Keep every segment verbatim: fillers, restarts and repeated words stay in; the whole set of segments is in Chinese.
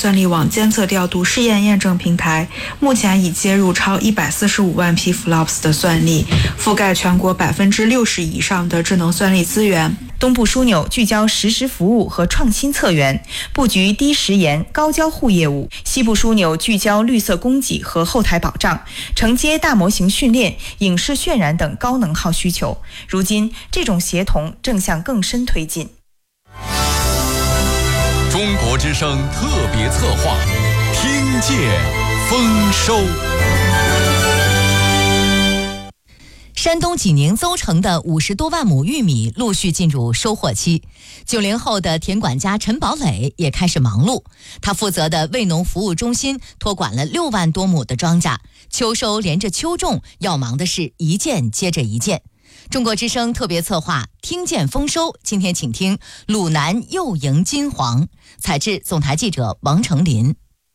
算力网监测调度试验验证平台，目前已接入超一百四十五万批 F L O P S 的算力，覆盖全国百分之六十以上的智能算力资源。 东部枢纽聚焦实时服务和创新策源，布局低时延、高交互业务；西部枢纽聚焦绿色供给和后台保障，承接大模型训练、影视渲染等高能耗需求。如今，这种协同正向更深推进。 中国之声特别策划，听见丰收。 山东济宁邹城的五十多万亩玉米陆续进入收获期，九零后的田管家陈宝磊也开始忙碌。他负责的卫农服务中心托管了六万多亩的庄稼，秋收连着秋种，要忙的是一件接着一件。中国之声特别策划听见丰收，今天请听鲁南又迎金黄，采制总台记者王成林。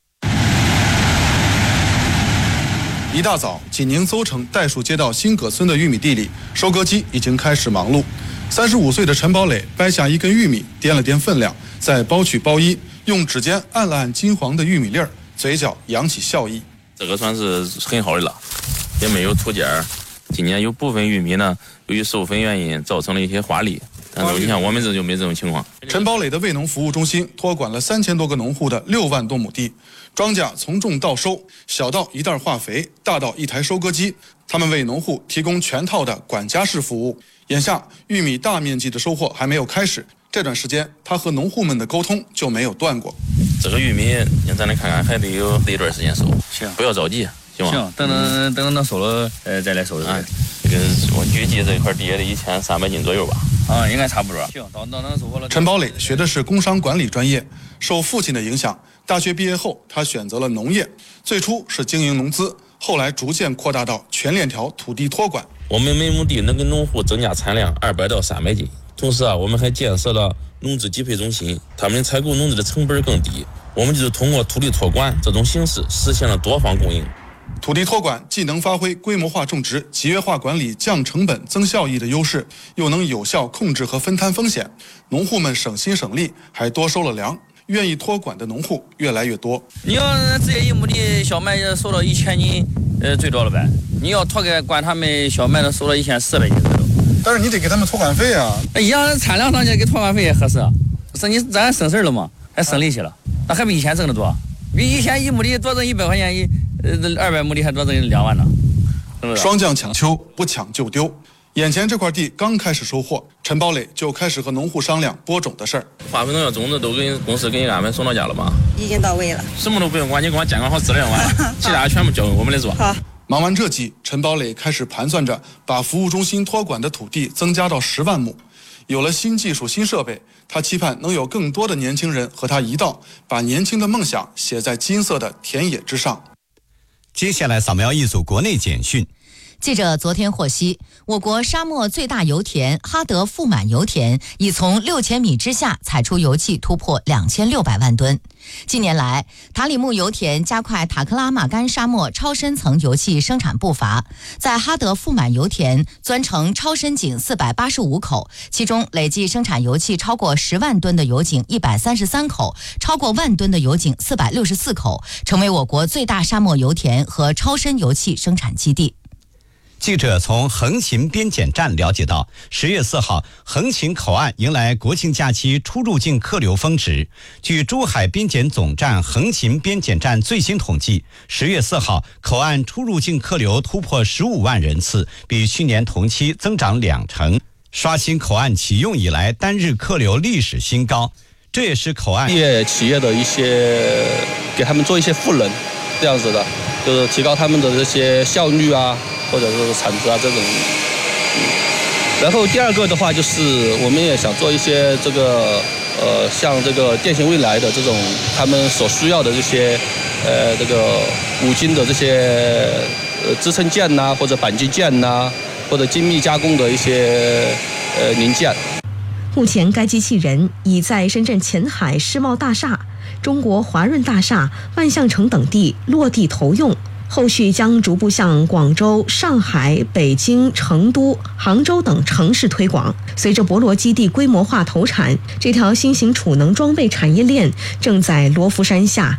一大早，济宁邹城代数街道新葛村的玉米地里，收割机已经开始忙碌。三十五岁的陈宝磊掰下一根玉米，掂了掂分量，再包取包衣，用指尖按了按金黄的玉米粒儿，嘴角扬起笑意。 这个算是很好的了，也没有土尖。今年有部分玉米呢，由于授粉原因造成了一些花粒，但是你看我们这就没这种情况。 陈宝磊的卫农服务中心托管了三千多个农户的六万多亩地，庄稼从种到收，小到一袋化肥，大到一台收割机，他们为农户提供全套的管家式服务。眼下玉米大面积的收获还没有开始，这段时间他和农户们的沟通就没有断过。 这个玉米咱来看看，还得有得一段时间收，行，不要着急。 行，等等等等收了，呃，再来收。 啊，这个我预计这块地也得一千三百斤左右吧。 啊，应该差不多。行，到到能收获了。 陈宝磊学的是工商管理专业，受父亲的影响，大学毕业后他选择了农业，最初是经营农资，后来逐渐扩大到全链条土地托管。 我们每亩地能给农户增加产量二百到三百斤，同时啊，我们还建设了农资集配中心，他们采购农资的成本更低。我们就是通过土地托管这种形式，实现了多方供应。 土地托管既能发挥规模化种植、集约化管理、降成本、增效益的优势，又能有效控制和分摊风险，农户们省心省力，还多收了粮。愿意托管的农户越来越多。 你要直接一亩地小麦收到一千斤，呃，最多了呗。你要托给管他们小麦的，收到一千四百斤左右。 但是你得给他们托管费啊。 一样产量上去给托管费也合适，是你咱省事儿了嘛，还省力气了，那还比以前挣得多。比以前一亩地多挣一百块钱一。呃，二百亩地还多挣两万呢。 双降抢秋，不抢就丢。眼前这块地刚开始收获，陈宝磊就开始和农户商量播种的事儿。 化肥农药种子都给公司给你安排送到家了吗？ 已经到位了， 什么都不用管，你给我监管好质量完了，其他全部交给我们来做。 好。 忙完这季，陈宝磊开始盘算着把服务中心托管的土地增加到十万亩。有了新技术、新设备，他期盼能有更多的年轻人和他一道，把年轻的梦想写在金色的田野之上。 接下来扫描一组国内简讯。 记者昨天获悉，我国沙漠最大油田哈德富满油田已从六千米之下采出油气突破两千六百万吨。近年来，塔里木油田加快塔克拉玛干沙漠超深层油气生产步伐，在哈德富满油田钻成超深井四百八十五口，其中累计生产油气超过十万吨的油井一百三十三口，超过万吨的油井四百六十四口，成为我国最大沙漠油田和超深油气生产基地。 记者从横琴边检站了解到，十月四号，横琴口岸迎来国庆假期出入境客流峰值。据珠海边检总站横琴边检站最新统计，十月四号，口岸出入境客流突破十五万人次，比去年同期增长两成，刷新口岸启用以来单日客流历史新高。这也是口岸业企业的一些给他们做一些赋能，这样子的，就是提高他们的这些效率啊。或者是产值啊这种，嗯，然后第二个的话就是我们也想做一些这个呃像这个电信未来的这种他们所需要的这些呃这个五金的这些呃支撑件呐、啊，或者钣金件呐、啊，或者精密加工的一些呃零件。 目前该机器人已在深圳前海世贸大厦、中国华润大厦、万象城等地落地投用。后续将逐步向广州、上海、北京、成都、杭州等城市推广。随着博罗基地规模化投产，这条新型储能装备产业链正在罗浮山下